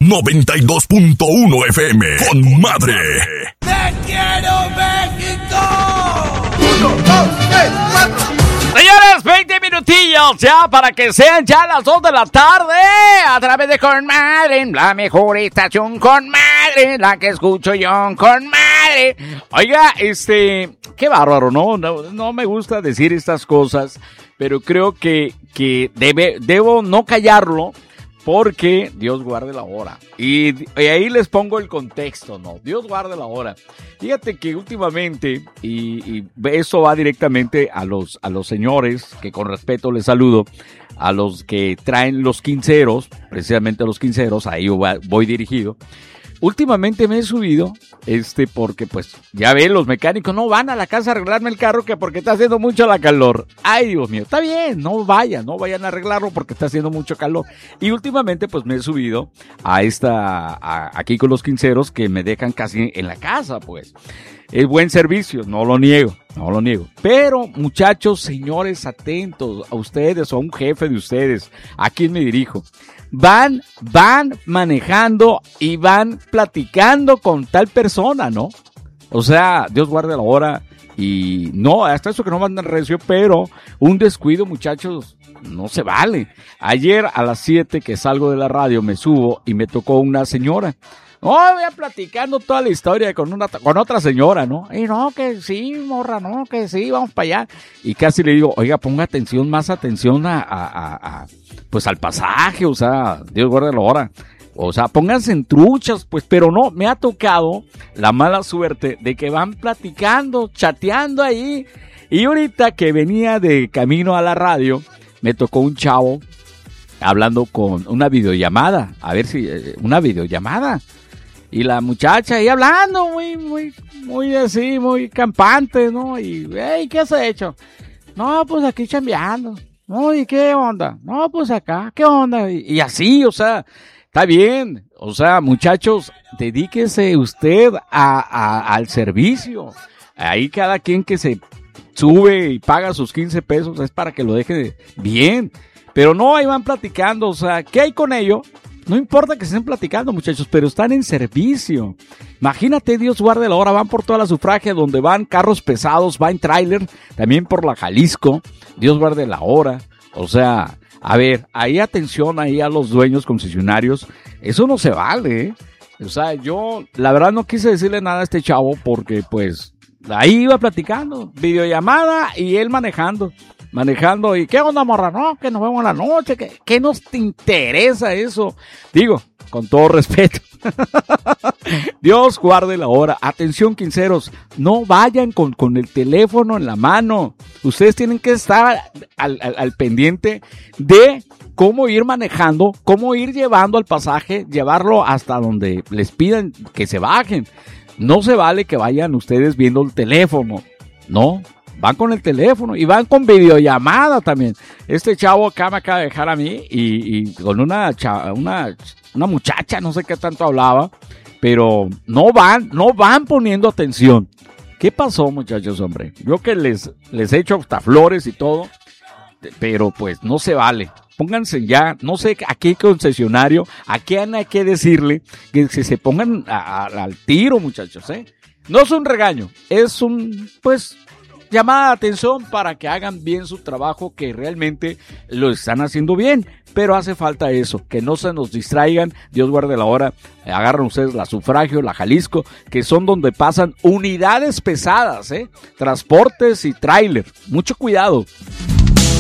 92.1 FM. Con madre. ¡Te quiero, México! 1, 2, 3, 4. Señores, 20 minutillos ya para que sean ya las 2 de la tarde. A través de Con Madre, la mejor estación Con Madre, la que escucho yo Con Madre. Oiga, qué bárbaro, no me gusta decir estas cosas, pero creo que debo no callarlo. Porque Dios guarde la hora. Y ahí les pongo el contexto, ¿no? Dios guarde la hora. Fíjate que últimamente, y eso va directamente a los señores, que con respeto les saludo, a los que traen los quinceros, precisamente los quinceros, ahí voy dirigido. Últimamente me he subido, porque pues, ya ven, los mecánicos no van a la casa a arreglarme el carro que porque está haciendo mucho la calor. Ay, Dios mío, está bien, no vayan a arreglarlo porque está haciendo mucho calor. Y últimamente pues me he subido aquí con los quinceros que me dejan casi en la casa, pues. Es buen servicio, no lo niego. Pero, muchachos, señores, atentos a ustedes o a un jefe de ustedes, ¿a quién me dirijo? Van manejando y van platicando con tal persona, ¿no? O sea, Dios guarde la hora y no, hasta eso que no mandan recio, pero un descuido, muchachos, no se vale. Ayer a las 7 que salgo de la radio me subo y me tocó una señora. No, voy platicando toda la historia con otra señora, ¿no? Y no, que sí, morra, no, que sí, vamos para allá. Y casi le digo, oiga, ponga atención, más atención pues al pasaje, o sea, Dios guarde la hora. O sea, pónganse en truchas, pues, pero no, me ha tocado la mala suerte de que van platicando, chateando ahí. Y ahorita que venía de camino a la radio, me tocó un chavo hablando con una videollamada, una videollamada. Y la muchacha ahí hablando muy así, muy campante, ¿no? Y, hey, ¿qué has hecho? No, pues aquí chambeando. No, ¿y qué onda? No, pues acá, ¿qué onda? Y así, o sea, está bien. O sea, muchachos, dedíquese usted al servicio. Ahí cada quien que se sube y paga sus 15 pesos es para que lo deje bien. Pero no, ahí van platicando, o sea, ¿qué hay con ello? No importa que estén platicando, muchachos, pero están en servicio. Imagínate, Dios guarde la hora, van por toda la sufragia donde van carros pesados, van tráiler, también por la Jalisco, Dios guarde la hora. O sea, a ver, ahí atención ahí a los dueños concesionarios, eso no se vale, ¿eh? O sea, yo la verdad no quise decirle nada a este chavo porque pues ahí iba platicando, videollamada y él manejando, y ¿qué onda, morra? No, que nos vemos en la noche, ¿qué nos te interesa eso? Digo, con todo respeto. Dios guarde la hora. Atención, quinceros, no vayan con el teléfono en la mano. Ustedes tienen que estar al pendiente de cómo ir manejando, cómo ir llevando al pasaje, llevarlo hasta donde les pidan que se bajen. No se vale que vayan ustedes viendo el teléfono, no. Van con el teléfono y van con videollamada también. Este chavo acá me acaba de dejar a mí y con una muchacha, no sé qué tanto hablaba, pero no van poniendo atención. ¿Qué pasó, muchachos, hombre? Yo que les he hecho hasta flores y todo, pero pues no se vale. Pónganse ya, no sé a qué concesionario, a quién hay que decirle que se pongan al tiro, muchachos, ¿eh? No es un regaño, es llamada de atención para que hagan bien su trabajo, que realmente lo están haciendo bien, pero hace falta eso, que no se nos distraigan. Dios guarde la hora. Agarran ustedes la Sufragio, la Jalisco, que son donde pasan unidades pesadas, transportes y tráiler. Mucho cuidado.